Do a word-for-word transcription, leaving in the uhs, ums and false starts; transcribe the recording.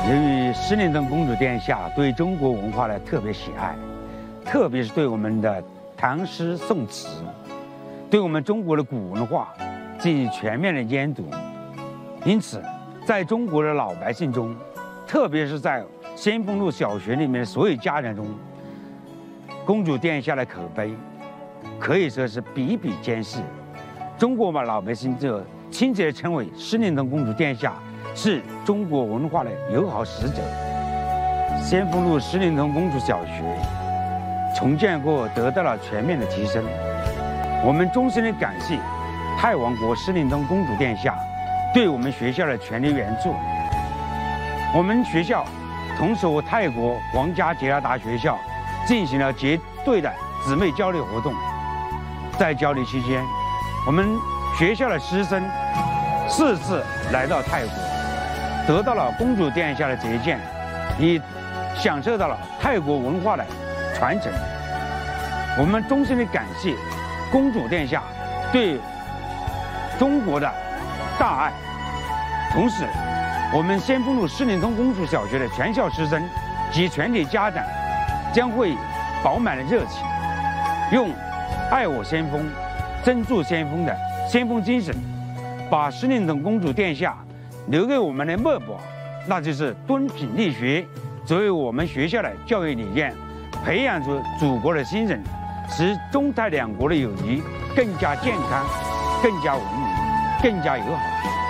由于施令登公主殿下对中国文化的特别喜爱，特别是对我们的唐诗宋词，对我们中国的古文化进行全面的研读，因此，在中国的老百姓中，特别是在先锋路小学里面的所有家长中，公主殿下的口碑可以说是比比皆是。中国把老百姓就亲切地称为施令登公主殿下是中国文化的友好使者。先锋路施令登公主小学重建过，得到了全面的提升。我们衷心的感谢泰王国施令登公主殿下对我们学校的全力援助。我们学校同时和泰国皇家捷拉达学校进行了结对的姊妹交流活动。在交流期间，我们学校的师生四次来到泰国，得到了公主殿下的接见，也享受到了泰国文化的传承。我们衷心的感谢公主殿下对中国的大爱。同时，我们先锋路施令登公主小学的全校师生及全体家长将会饱满的热情，用爱我先锋、珍助先锋的先锋精神，把施令登公主殿下留给我们的墨宝，那就是敦品力学，作为我们学校的教育理念，培养出祖国的新人，使中泰两国的友谊更加健康、更加文明、更加友好。